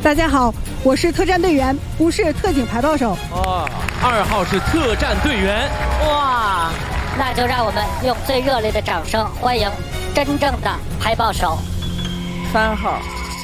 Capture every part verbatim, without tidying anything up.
大家好，我是特战队员，不是特警排爆手。 哦，二号是特战队员。 哇，那就让我们用最热烈的掌声欢迎真正的排爆手。 三号。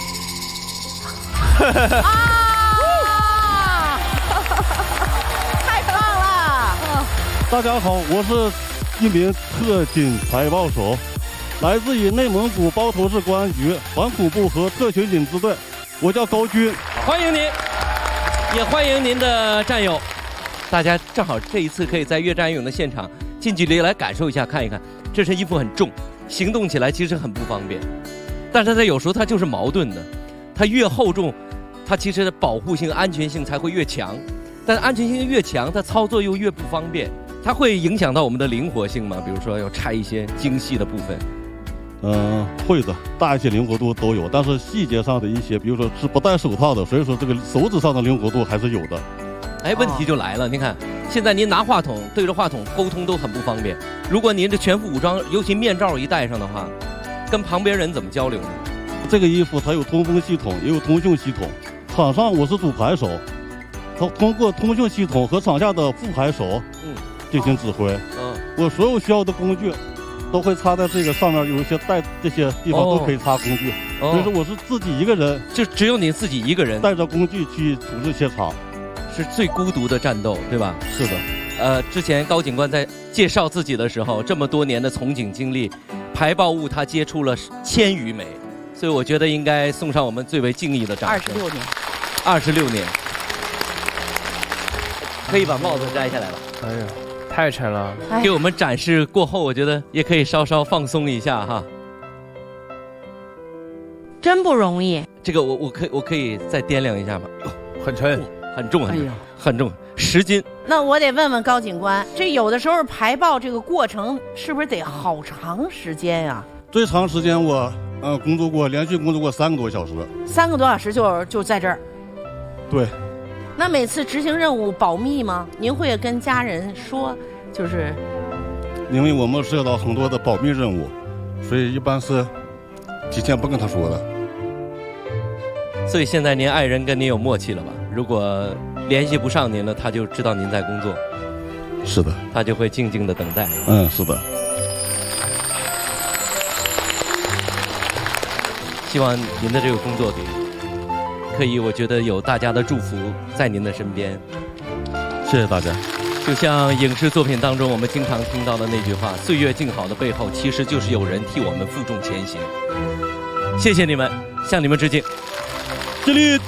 啊！太棒了！ 大家好，我是一名特警排爆手，来自于内蒙古包头市公安局反恐部和特巡警支队，我叫高军。 欢迎您，也欢迎您的战友。大家正好这一次可以在越战越勇的现场近距离来感受一下，看一看这身衣服很重，行动起来其实很不方便，但是它有时候它就是矛盾的，它越厚重，它其实的保护性、安全性才会越强，但是安全性越强，它操作又越不方便，它会影响到我们的灵活性吗？比如说要拆一些精细的部分。 嗯、呃，会的，大一些灵活度都有，但是细节上的一些，比如说是不戴手套的，所以说这个手指上的灵活度还是有的。 哎，问题就来了，您看，现在您拿话筒对着话筒沟通都很不方便，如果您这全副武装，尤其面罩一戴上的话，跟旁边人怎么交流呢？ 这个衣服它有通风系统，也有通讯系统。场上我是主排手，他通过通讯系统和场下的副排手，嗯，进行指挥。嗯，我所有需要的工具都会插在这个上面，有一些带这些地方都可以插工具。哦，所以说我是自己一个人， 就只有你自己一个人带着工具去处置现场， 是最孤独的战斗，对吧？ 是的。 呃，之前高警官在介绍自己的时候，这么多年的从警经历，排爆物他接触了千余枚，所以我觉得应该送上我们最为敬意的掌声。 二十六年， 二十六年，可以把帽子摘下来了。 哎呀，太沉了。 给我们展示过后，我觉得也可以稍稍放松一下哈。 真不容易。 这个我我可以我可以再掂量一下吗？ 很沉， 很重很重，哎、很重，十斤。 那我得问问高警官，这有的时候排爆这个过程是不是得好长时间呀、啊？ 最长时间我呃工作过，连续工作过三个多小时。 三个多小时就就在这儿。 对。 那每次执行任务保密吗？您会跟家人说，就是？ 因为我们涉及到很多的保密任务，所以一般是提前不跟他说的。 所以现在您爱人跟您有默契了吧？如果联系不上您了，他就知道您在工作。 是的， 他就会静静的等待。 嗯，是的。 希望您的这个工作里可以，我觉得有大家的祝福在您的身边。 谢谢大家。 就像影视作品当中我们经常听到的那句话：“岁月静好的背后，其实就是有人替我们负重前行。”谢谢你们，向你们致敬。 敬礼。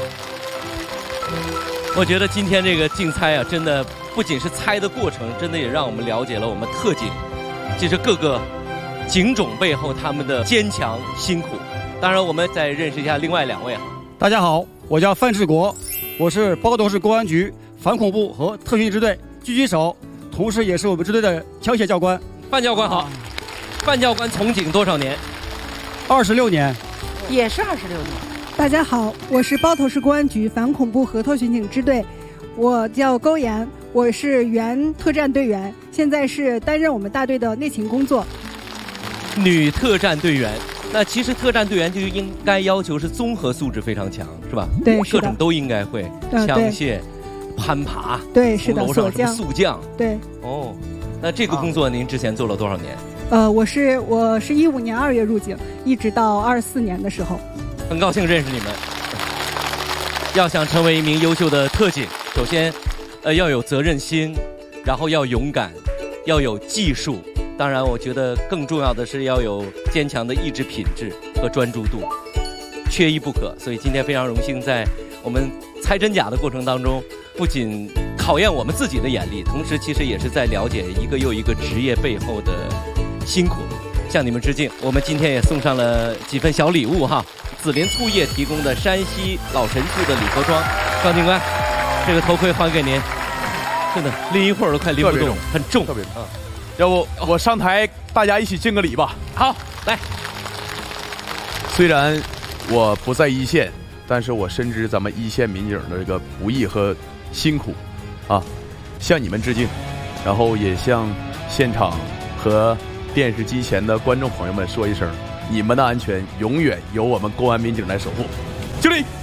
我觉得今天这个竞猜啊，真的不仅是猜的过程，真的也让我们了解了我们特警，其实各个警种背后他们的坚强辛苦。当然，我们再认识一下另外两位哈。 大家好，我叫范志国，我是包头市公安局反恐部和特训支队狙击手，同时也是我们支队的枪械教官。 范教官好。范教官从警多少年？ 二十六年。 也是二十六年。 大家好，我是包头市公安局反恐部和特巡警支队，我叫勾妍，我是原特战队员，现在是担任我们大队的内勤工作。 女特战队员，那其实特战队员就应该要求是综合素质非常强，是吧？ 对， 各种都应该会， 呃、 枪械、攀爬， 对，是的， 楼上什么速降， 对。 哦，那这个工作您之前做了多少年？ 呃，我是我是一五年二月入警，一直到二四年的时候。 很高兴认识你们。要想成为一名优秀的特警，首先，呃，要有责任心，然后要勇敢，要有技术。当然，我觉得更重要的是要有坚强的意志品质和专注度，缺一不可。所以今天非常荣幸，在我们猜真假的过程当中，不仅考验我们自己的眼力，同时其实也是在了解一个又一个职业背后的辛苦。向你们致敬。我们今天也送上了几份小礼物哈，紫林醋业提供的山西老陈醋的礼盒装。高警官，这个头盔还给您，真的拎一会儿都快拎不动，很重， 特别重。啊，要不我上台，大家一起敬个礼吧。 好，来。 虽然我不在一线，但是我深知咱们一线民警的这个不易和辛苦，啊，向你们致敬，然后也向现场和电视机前的观众朋友们说一声，你们的安全永远由我们公安民警来守护。敬礼。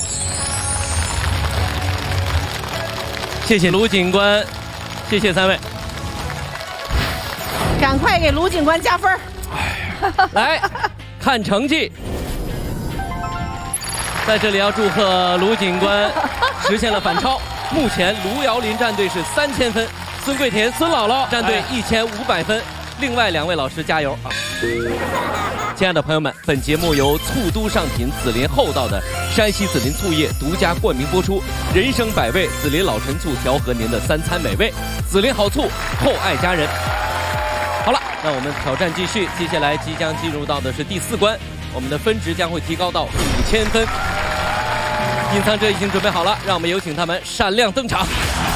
谢谢卢警官，谢谢三位。 赶快给卢警官加分。 来看成绩，在这里要祝贺卢警官实现了反超。目前卢瑶林战队是三千分，孙桂田、孙姥姥战队一千五百分。另外两位老师加油啊！亲爱的朋友们，本节目由醋都上品紫林厚道的山西紫林醋业独家冠名播出，人生百味，紫林老陈醋调和您的三餐美味，紫林好醋，厚爱家人。好了，那我们挑战继续，接下来即将进入到的是第四关，我们的分值将会提高到五千分。隐藏者已经准备好了，让我们有请他们闪亮登场。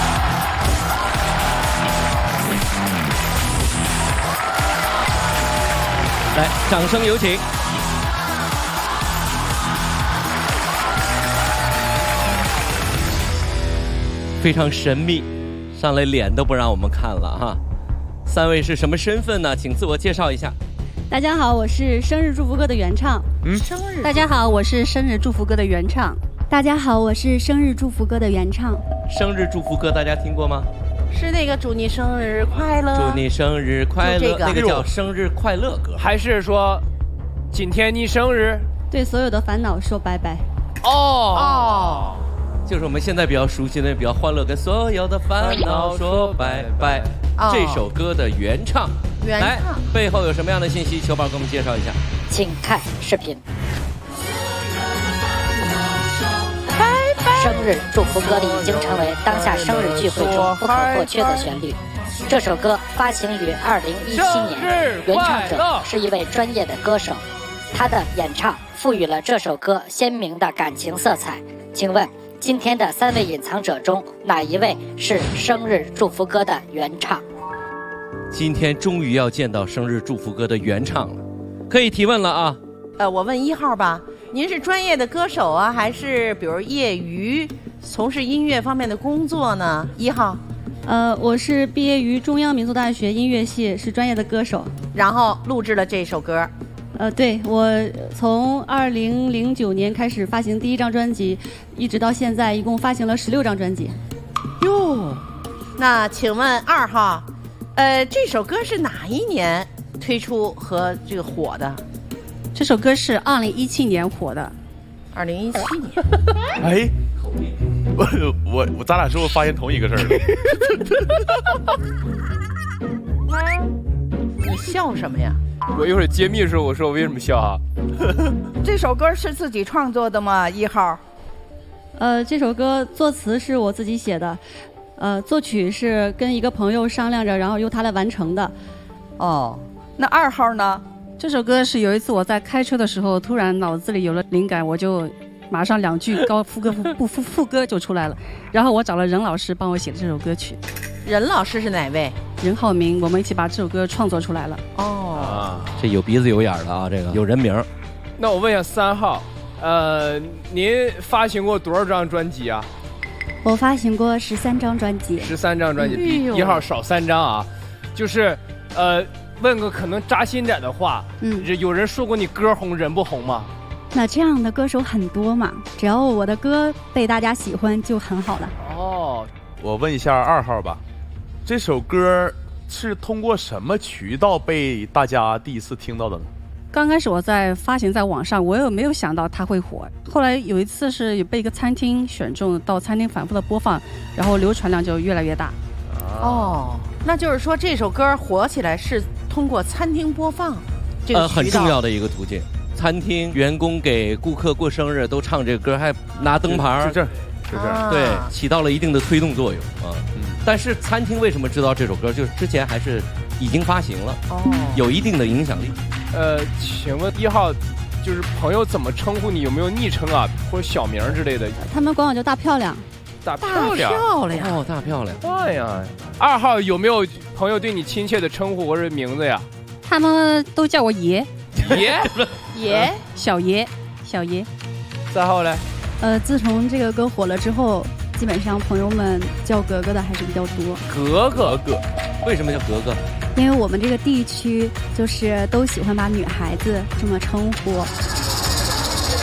来，掌声有请。非常神秘，上来脸都不让我们看了哈。三位是什么身份呢？请自我介绍一下。 大家好，我是生日祝福歌的原唱。 嗯，生日。 大家好，我是生日祝福歌的原唱。大家好，我是生日祝福歌的原唱。 生日祝福歌大家听过吗？ 是那个祝你生日快乐， 祝你生日快乐， 这个、 那个叫生日快乐歌， 还是说今天你生日， 对所有的烦恼说拜拜。 哦哦，就是我们现在比较熟悉的、比较欢乐，跟所有的烦恼说拜拜。哦、这首歌的原唱， 原唱来背后有什么样的信息？球宝给我们介绍一下。 请看视频。生日祝福歌里已经成为当下生日聚会中不可或缺的旋律。这首歌发行于二零一七年，原唱者是一位专业的歌手，他的演唱赋予了这首歌鲜明的感情色彩。请问今天的三位隐藏者中，哪一位是生日祝福歌的原唱？ 今天终于要见到生日祝福歌的原唱了，可以提问了啊！ 呃，我问一号吧。您是专业的歌手啊，还是比如业余从事音乐方面的工作呢？一号， 呃，我是毕业于中央民族大学音乐系，是专业的歌手， 然后录制了这首歌。 呃，对，我从二零零九年开始发行第一张专辑，一直到现在，一共发行了十六张专辑。 哟，那请问二号，呃，这首歌是哪一年推出和这个火的？ 这首歌是二零一七年火的。 二零一七年。 哎，我我我，咱俩是不是发现同一个事儿？ 你笑什么呀？ 我一会儿揭秘的时候，我说我为什么笑啊？ 这首歌是自己创作的吗？一号。 呃，这首歌作词是我自己写的，呃，作曲是跟一个朋友商量着，然后由他来完成的。 哦，那二号呢？ 这首歌是有一次我在开车的时候，突然脑子里有了灵感，我就马上两句高副歌副副副歌就出来了。然后我找了任老师帮我写了这首歌曲。 任老师是哪位？ 任浩明，我们一起把这首歌创作出来了。 哦， 这有鼻子有眼的啊，这个有人名。 那我问一下三号，呃，您发行过多少张专辑啊？ 我发行过十三张专辑。 十三张专辑比一号少三张啊，就是呃。问个可能扎心点的话，嗯，有人说过你歌红人不红吗？ 那这样的歌手很多嘛，只要我的歌被大家喜欢就很好了。 哦，我问一下二号吧，这首歌是通过什么渠道被大家第一次听到的呢？ 刚开始我在发行在网上，我也没有想到它会火。后来有一次是被一个餐厅选中，到餐厅反复的播放，然后流传量就越来越大。 哦，那就是说这首歌火起来是通过餐厅播放这个渠道， 呃，很重要的一个途径。餐厅员工给顾客过生日都唱这个歌，还拿灯牌， 是这，是这样， 对，起到了一定的推动作用啊。嗯，但是餐厅为什么知道这首歌？就是之前还是已经发行了，哦，有一定的影响力。 呃，请问一号，就是朋友怎么称呼你？有没有昵称啊，或者小名之类的？ 他们管我叫大漂亮。 大漂亮， 漂亮哦，大漂亮！ 哎呀，二号有没有朋友对你亲切的称呼或者名字呀？ 他们都叫我爷， 爷， 爷， 小爷，小爷。 三号嘞？ 呃，自从这个歌火了之后，基本上朋友们叫格格的还是比较多。 格格格，为什么叫格格？ 因为我们这个地区就是都喜欢把女孩子这么称呼。